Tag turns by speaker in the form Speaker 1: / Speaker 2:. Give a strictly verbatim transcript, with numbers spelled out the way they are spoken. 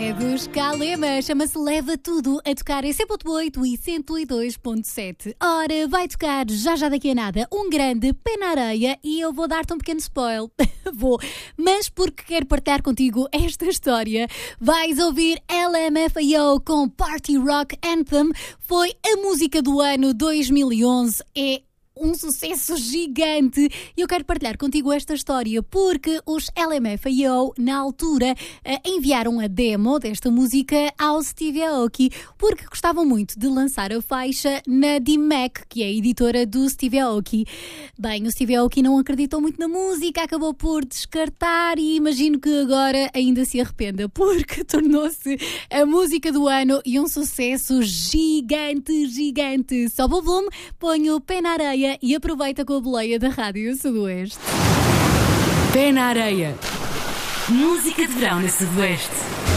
Speaker 1: É dos Kalema, chama-se Leva Tudo, a tocar em cento e oito e cento e dois ponto sete. Ora, vai tocar já já daqui a nada um grande pé na areia e eu vou dar-te um pequeno spoiler. Vou, mas porque quero partilhar contigo esta história, vais ouvir L M F A O com Party Rock Anthem. Foi a música do ano dois mil e onze, é um sucesso gigante e eu quero partilhar contigo esta história porque os L M F A O na altura enviaram a demo desta música ao Steve Aoki porque gostavam muito de lançar a faixa na D M A C, que é a editora do Steve Aoki. Bem, o Steve Aoki não acreditou muito na música, acabou por descartar e imagino que agora ainda se arrependa porque tornou-se a música do ano e um sucesso gigante, gigante. Sobe o volume, põe o pé na areia e aproveita com a boleia da Rádio Sudoeste.
Speaker 2: Pé na areia. Música de verão na Sudoeste.